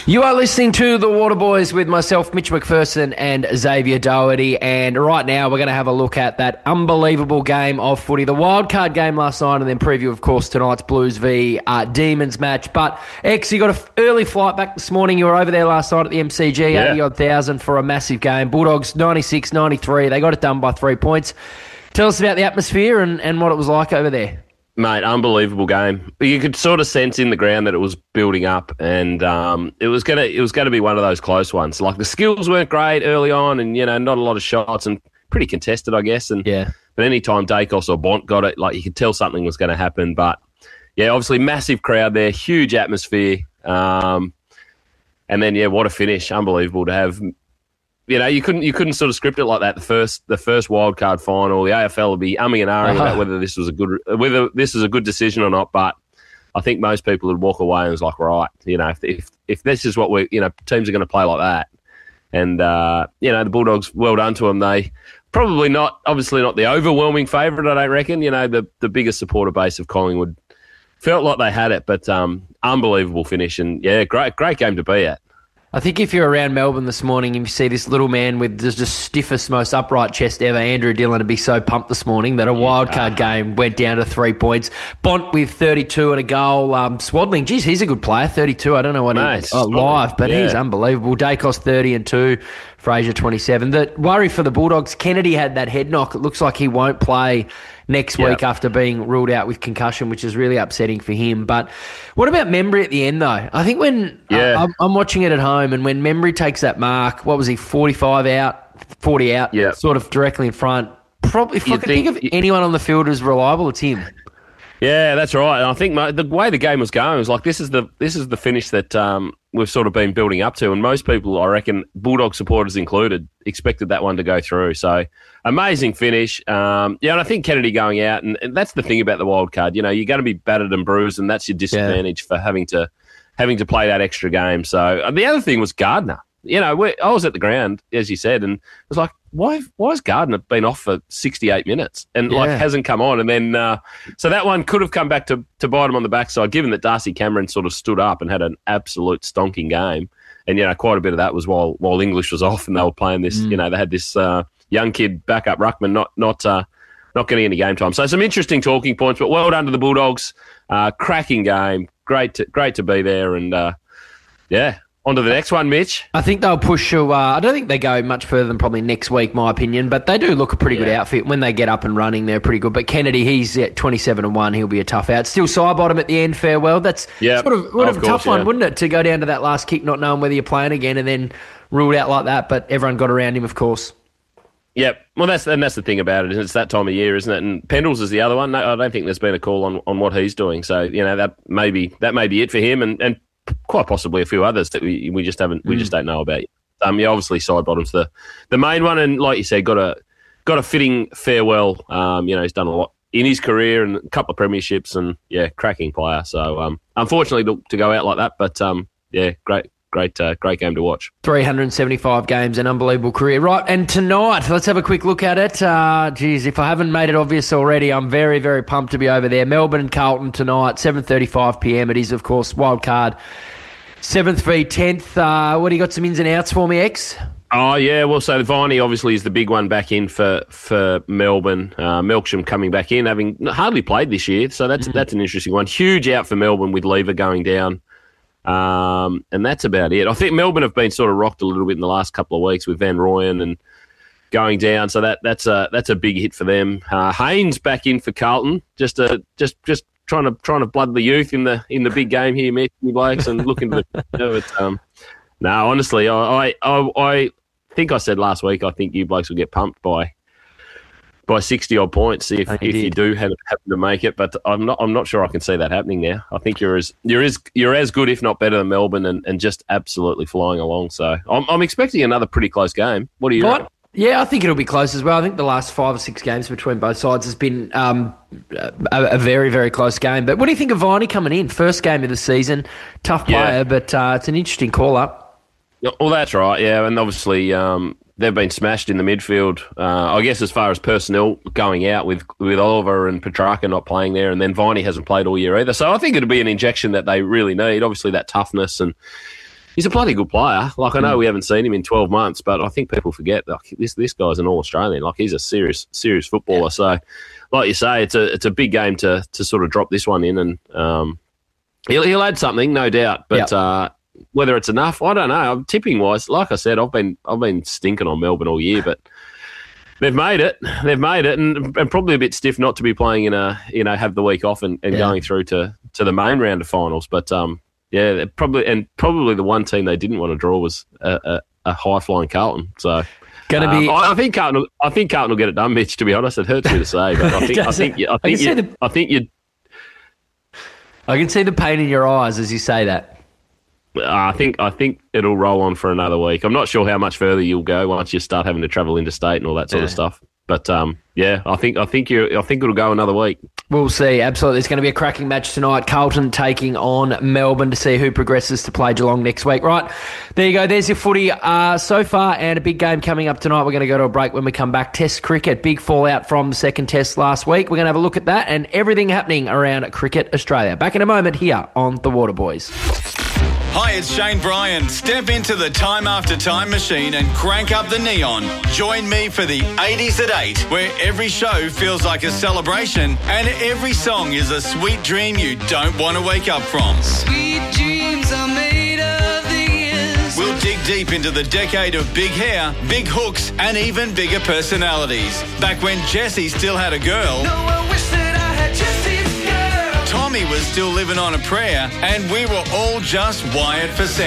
You are listening to The Waterboys with myself, Mitch McPherson, and Xavier Doherty. And right now we're going to have a look at that unbelievable game of footy, the wildcard game last night, and then preview, of course, tonight's Blues v Demons match. But, X, you got an early flight back this morning. You were over there last night at the MCG, 80-odd thousand for a massive game. Bulldogs 96-93. They got it done by 3 points. Tell us about the atmosphere and what it was like over there. Mate, unbelievable game. You could sort of sense in the ground that it was building up, and it was gonna be one of those close ones. Like, the skills weren't great early on, and not a lot of shots, and pretty contested, I guess. And but any time Dacos or Bont got it, like, you could tell something was going to happen. But yeah, obviously massive crowd there, huge atmosphere, and then what a finish! Unbelievable to have. You couldn't sort of script it like that. The first wild card final, the AFL would be umming and ahhing about whether this is a good decision or not. But I think most people would walk away and was like, right, if this is what teams are going to play like that, and the Bulldogs, well done to them. They obviously not the overwhelming favourite, I don't reckon. The biggest supporter base of Collingwood felt like they had it, but unbelievable finish, and great game to be at. I think if you're around Melbourne this morning and you see this little man with the stiffest, most upright chest ever, Andrew Dillon, would be so pumped this morning that a wildcard game went down to 3 points. Bont with 32 and a goal. Swadling, geez, he's a good player, 32. I don't know what he is live, but he's unbelievable. Dacos 30 and 2. Fraser 27. The worry for the Bulldogs, Kennedy had that head knock. It looks like he won't play next week after being ruled out with concussion, which is really upsetting for him. But what about Membry at the end, though? I think when I'm watching it at home, and when Membry takes that mark, what was he, 45 out, 40 out, sort of directly in front, probably if I could think of anyone on the field as reliable, it's him. Yeah, that's right. And I think the way the game was going was like, this is the finish that we've sort of been building up to, and most people, I reckon, Bulldog supporters included, expected that one to go through. So amazing finish. And I think Kennedy going out, and that's the thing about the wild card. You're going to be battered and bruised, and that's your disadvantage for having to play that extra game. So the other thing was Gardner. I was at the ground, as you said, and it was like, why has Gardner been off for 68 minutes and hasn't come on? And then so that one could have come back to bite him on the backside, given that Darcy Cameron sort of stood up and had an absolute stonking game. And quite a bit of that was while English was off and they were playing this. They had this young kid backup ruckman not getting any game time. So some interesting talking points, but well done to the Bulldogs. Cracking game, great to be there, and on to the next one, Mitch. I think they'll push to... I don't think they go much further than probably next week, my opinion, but they do look a pretty good outfit. When they get up and running, they're pretty good. But Kennedy, he's at 27-1. He'll be a tough out. Still Sidebottom at the end, farewell. That's sort of a tough one, wouldn't it, to go down to that last kick not knowing whether you're playing again and then ruled out like that, but everyone got around him, of course. Yep. Well, that's the thing about it. It's that time of year, isn't it? And Pendles is the other one. No, I don't think there's been a call on what he's doing. So, that may be it for him, and quite possibly a few others that we just don't know about. Obviously Sidebottom's the main one, and like you said, got a fitting farewell. He's done a lot in his career and a couple of premierships, and cracking player. So unfortunately to go out like that, but great game to watch. 375 games, an unbelievable career. Right, and tonight, let's have a quick look at it. If I haven't made it obvious already, I'm very, very pumped to be over there. Melbourne and Carlton tonight, 7:35 p.m. It is, of course, wild card, 7th v 10th. What do you got some ins and outs for me, X? Oh, yeah. Well, so Viney obviously is the big one back in for Melbourne. Melksham coming back in, having hardly played this year. So that's an interesting one. Huge out for Melbourne with Lever going down. And that's about it. I think Melbourne have been sort of rocked a little bit in the last couple of weeks with Van Rooyen and going down. So that's a big hit for them. Haynes back in for Carlton. Just trying to blood the youth in the big game here, Mitch Blokes, and looking to no, honestly, I think I said last week I think you blokes will get pumped by 60 odd points if you do happen to make it, but I'm not sure I can see that happening now. I think you're as good, if not better, than Melbourne, and just absolutely flying along. So I'm expecting another pretty close game. What do you reckon? Yeah, I think it'll be close as well. I think the last 5 or 6 games between both sides has been a very, very close game. But what do you think of Viney coming in? First game of the season, tough player, but it's an interesting call-up. Well, that's right, yeah, and obviously they've been smashed in the midfield. I guess as far as personnel going out with Oliver and Petrarca not playing there, and then Viney hasn't played all year either. So I think it'll be an injection that they really need. Obviously that toughness and He's a bloody good player. Like, I know we haven't seen him in 12 months, but I think people forget, like, this guy's an All-Australian. Like, he's a serious footballer. Yeah. So, like you say, it's a big game to sort of drop this one in, and he'll add something, no doubt. But whether it's enough, I don't know. Tipping wise, like I said, I've been stinking on Melbourne all year, but they've made it. And probably a bit stiff not to be playing have the week off and going through to the main round of finals. But probably the one team they didn't want to draw was a high flying Carlton. So. I think Carlton will get it done, Mitch. To be honest, it hurts me to say, but I can see the pain in your eyes as you say that. I think it'll roll on for another week. I'm not sure how much further you'll go once you start having to travel interstate and all that sort of stuff. But I think it'll go another week. We'll see. Absolutely, it's going to be a cracking match tonight. Carlton taking on Melbourne to see who progresses to play Geelong next week. Right, there you go. There's your footy so far, and a big game coming up tonight. We're going to go to a break. When we come back, Test cricket, big fallout from the second Test last week. We're going to have a look at that and everything happening around Cricket Australia. Back in a moment here on The Water Boys. Hi, it's Shane Bryan. Step into the Time After Time machine and crank up the neon. Join me for the 80s at 8, where every show feels like a celebration and every song is a sweet dream you don't want to wake up from. Sweet dreams are made of these. We'll dig deep into the decade of big hair, big hooks, and even bigger personalities. Back when Jessie still had a girl. No, I wish that I had Jessie's girl. Tommy was still living on a prayer, and we were all just wired for